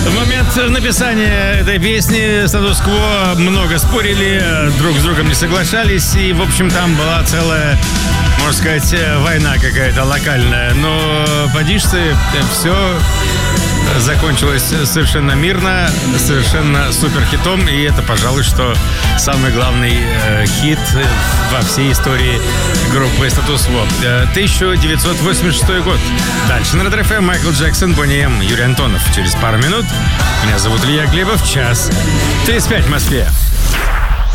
В момент написания этой песни статус-кво много спорили, друг с другом не соглашались, и, в общем, там была целая, можно сказать, война какая-то локальная. Но, поди ж ты, все закончилось совершенно мирно, совершенно суперхитом, и это, пожалуй, что самый главный хит во всей истории группы «Статус-кво». 1986 год. Дальше на Red FM Майкл Джексон, Бонни М, Юрий Антонов. Через пару минут. Меня зовут Илья Глебов. Час 35 в Москве.